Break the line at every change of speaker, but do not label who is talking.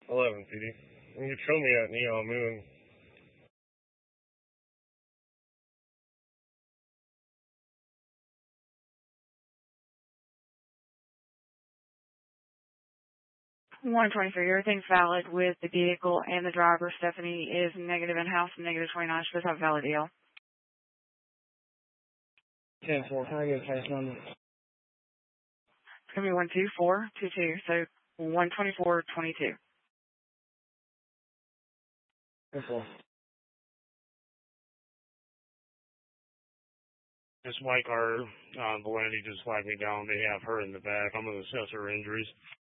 11, PD. And you show me that neon moon.
$123, everything's valid with the vehicle and the driver. Stephanie is negative in-house and negative 29. She does have a valid deal.
10-4, can I get a case number?
It's going to be 12422, so 12422.
10-4.
This white car, Valenti just flagged me down. They have her in the back. I'm going to assess her injuries.